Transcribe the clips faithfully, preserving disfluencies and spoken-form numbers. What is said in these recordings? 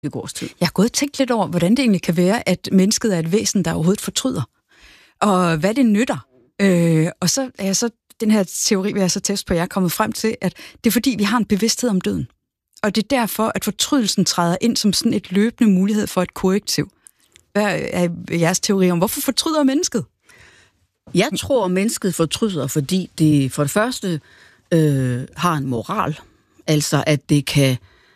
kirkegårdstid. Jeg har gået og tænkt lidt over, hvordan det egentlig kan være, at mennesket er et væsen, der overhovedet fortryder. Og hvad det nytter. Øh, og så er jeg så, den her teori, vil jeg så teste på, jeg er kommet frem til, at det er fordi, vi har en bevidsthed om døden. Og det er derfor, at fortrydelsen træder ind som sådan et løbende mulighed for et korrektiv. Hvad er jeres teori om, hvorfor fortryder mennesket? Jeg tror, at mennesket fortryder, fordi det for det første øh, har en moral. Altså, at det kan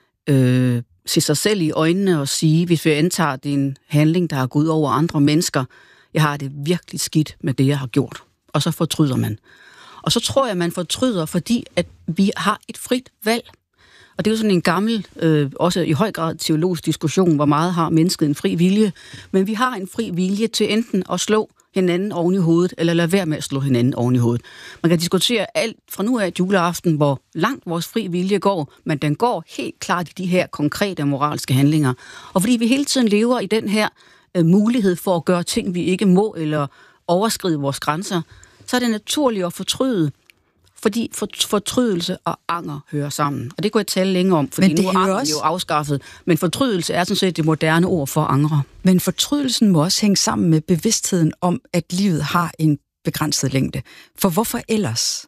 øh, se sig selv i øjnene og sige, hvis vi antager, det er en handling, der har gået ud over andre mennesker, jeg har det virkelig skidt med det, jeg har gjort. Og så fortryder man. Og så tror jeg, man fortryder, fordi at vi har et frit valg. Og det er jo sådan en gammel, øh, også i høj grad teologisk diskussion, hvor meget har mennesket en fri vilje. Men vi har en fri vilje til enten at slå hinanden oven i hovedet, eller lade være med at slå hinanden oven i hovedet. Man kan diskutere alt fra nu af juleaften, hvor langt vores fri vilje går, men den går helt klart i de her konkrete moralske handlinger. Og fordi vi hele tiden lever i den her øh, mulighed for at gøre ting, vi ikke må, eller overskride vores grænser, så er det naturligt at fortryde. Fordi fortrydelse og anger hører sammen. Og det kunne jeg tale længe om, fordi nu er anger også jo afskaffet. Men fortrydelse er sådan set det moderne ord for angre. Men fortrydelsen må også hænge sammen med bevidstheden om, at livet har en begrænset længde. For hvorfor ellers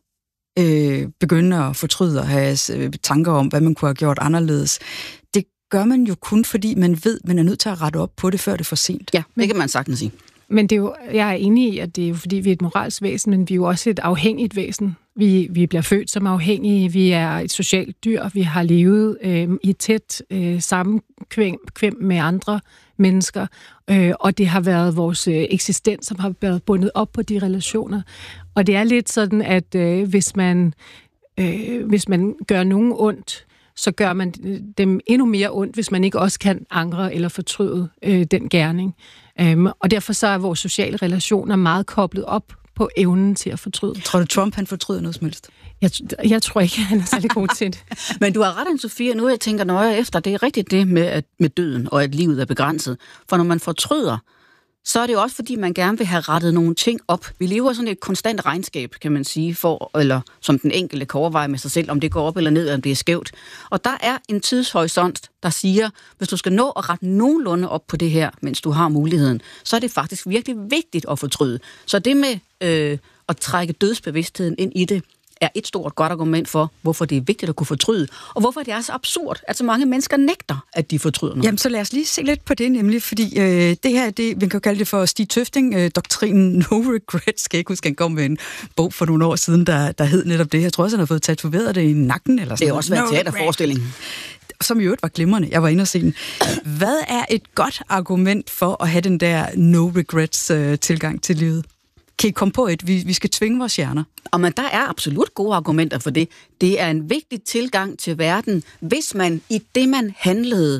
øh, begynde at fortryde og have øh, tanker om, hvad man kunne have gjort anderledes? Det gør man jo kun, fordi man ved, man er nødt til at rette op på det, før det er for sent. Ja, det kan man sagtens sige. Men det er jo, jeg er enig i, at det er jo fordi, vi er et moralsk væsen, men vi er jo også et afhængigt væsen. Vi, vi bliver født som afhængige, vi er et socialt dyr, vi har levet øh, i tæt øh, sammenkvem med andre mennesker, øh, og det har været vores øh, eksistens, som har været bundet op på de relationer. Og det er lidt sådan, at øh, hvis, man, øh, hvis man gør nogen ondt, så gør man dem endnu mere ondt, hvis man ikke også kan angre eller fortryde øh, den gerning. Um, og derfor så er vores sociale relationer meget koblet op på evnen til at fortryde. Tror du, Trump han fortryder noget som helst? Jeg, jeg tror ikke, han er særlig god til det. Men du har ret, Anne-Sophie, nu jeg tænker nøje efter, det er rigtigt det med, at, med døden og at livet er begrænset. For når man fortryder, så er det jo også, fordi man gerne vil have rettet nogle ting op. Vi lever sådan et konstant regnskab, kan man sige, for, eller som den enkelte kan overveje med sig selv, om det går op eller ned, eller om det er skævt. Og der er en tidshorisont, der siger, hvis du skal nå at rette nogenlunde op på det her, mens du har muligheden, så er det faktisk virkelig vigtigt at fortryde. Så det med øh, at trække dødsbevidstheden ind i det, er et stort godt argument for, hvorfor det er vigtigt at kunne fortryde, og hvorfor det er så absurd, at så mange mennesker nægter, at de fortryder noget. Jamen, så lad os lige se lidt på det, nemlig, fordi øh, det her, det, vi kan jo kalde det for Stig Tøfting, øh, doktrinen No Regrets, skal jeg ikke huske, han kom med en bog for nogle år siden, der, der hed netop det. Jeg tror også, han har fået tatoveret det i nakken, eller sådan. Det er også været no teaterforestilling. Som i øvrigt var glimrende. Jeg var inde og se den. Hvad er et godt argument for at have den der no regrets øh, tilgang til livet? Kan I komme på et, vi, vi skal tvinge vores hjerner? Og men der er absolut gode argumenter for det. Det er en vigtig tilgang til verden, hvis man i det, man handlede,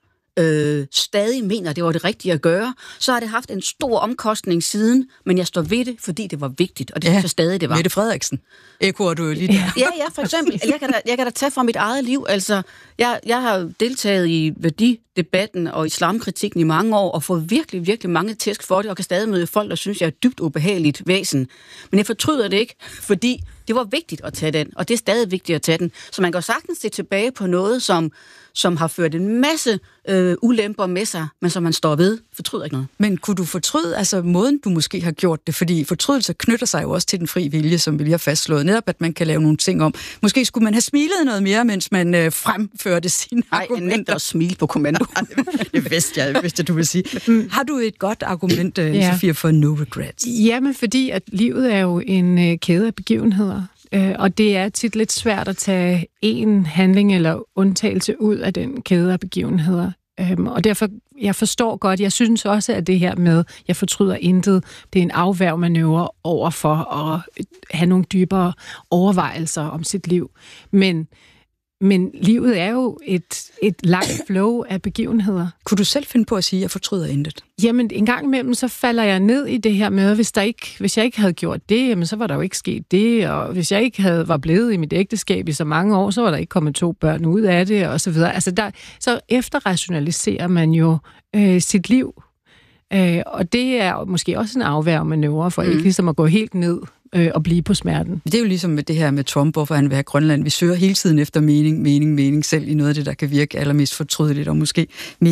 øh, stadig mener, det var det rigtige at gøre, så har det haft en stor omkostning siden, men jeg står ved det, fordi det var vigtigt, og det ja, synes jeg stadig, det var. Mette Frederiksen. Ekoer du jo lige der. Ja, ja, for eksempel. Jeg kan da, jeg kan da tage fra mit eget liv. Altså, jeg, jeg har deltaget i værdidebatten og islamkritikken i mange år, og fået virkelig, virkelig mange tæsk for det, og kan stadig møde folk, der synes, jeg er et dybt ubehageligt væsen. Men jeg fortryder det ikke, fordi det var vigtigt at tage den, og det er stadig vigtigt at tage den. Så man kan sagtens se tilbage på noget, som, som har ført en masse øh, ulemper med sig, men som man står ved, fortryder ikke noget. Men kunne du fortryde, altså måden, du måske har gjort det? Fordi fortrydelse knytter sig jo også til den fri vilje, som vi lige har fastslået. Netop, at man kan lave nogle ting om. Måske skulle man have smilet noget mere, mens man øh, fremførte sine Nej, argumenter. Nej, jeg nægter at smile på kommando. Det vidste jeg, det vidste du vil sige. Har du et godt argument, øh, ja. Sofia, for no regrets? Jamen, fordi at livet er jo en øh, kæde af begivenheder. Øh, og det er tit lidt svært at tage en handling eller undtagelse ud af den kæde af begivenheder. Øhm, og derfor, jeg forstår godt, jeg synes også, at det her med, jeg fortryder intet, det er en afværgemanøvre over for at have nogle dybere overvejelser om sit liv. Men, men livet er jo et, et langt flow af begivenheder. Kunne du selv finde på at sige, at jeg fortryder intet? Jamen, en gang imellem, så falder jeg ned i det her med, hvis, der ikke, hvis jeg ikke havde gjort det, jamen, så var der jo ikke sket det, og hvis jeg ikke havde var blevet i mit ægteskab i så mange år, så var der ikke kommet to børn ud af det, og så videre. Altså, der, så efterrationaliserer man jo øh, sit liv, øh, og det er måske også en afværgemanøvre for mm. ikke ligesom at gå helt ned øh, at blive på smerten. Det er jo ligesom med det her med Trump, hvorfor han vil have Grønland. Vi søger hele tiden efter mening, mening, mening selv i noget af det, der kan virke allermest fortrydeligt og måske